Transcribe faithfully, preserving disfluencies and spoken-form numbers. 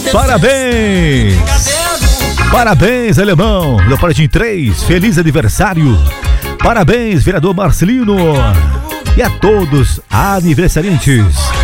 Parabéns! Parabéns, alemão! Leopoldinho três, feliz aniversário! Parabéns, vereador Marcelino! E a todos aniversariantes!